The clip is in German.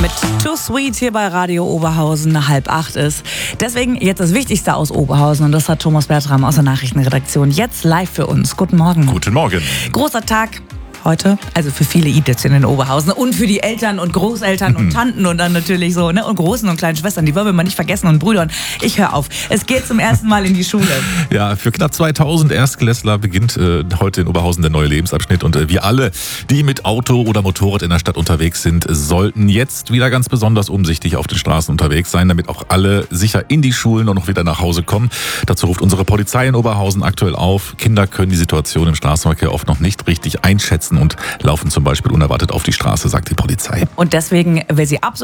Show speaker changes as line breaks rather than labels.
mit Too Sweet hier bei Radio Oberhausen, 7:30 ist. Deswegen jetzt das Wichtigste aus Oberhausen und das hat Thomas Bertram aus der Nachrichtenredaktion jetzt live für uns. Guten Morgen.
Guten Morgen.
Großer Tag heute, also für viele Idätzchen in Oberhausen und für die Eltern und Großeltern und Tanten und dann natürlich so, ne, und großen und kleinen Schwestern, die wollen wir mal nicht vergessen und Brüdern. Ich höre auf. Es geht zum ersten Mal in die Schule.
Ja, für knapp 2000 Erstklässler beginnt heute in Oberhausen der neue Lebensabschnitt und wir alle, die mit Auto oder Motorrad in der Stadt unterwegs sind, sollten jetzt wieder ganz besonders umsichtig auf den Straßen unterwegs sein, damit auch alle sicher in die Schulen und noch wieder nach Hause kommen. Dazu ruft unsere Polizei in Oberhausen aktuell auf. Kinder können die Situation im Straßenverkehr oft noch nicht richtig einschätzen und laufen zum Beispiel unerwartet auf die Straße, sagt die Polizei.
Und deswegen will sie ab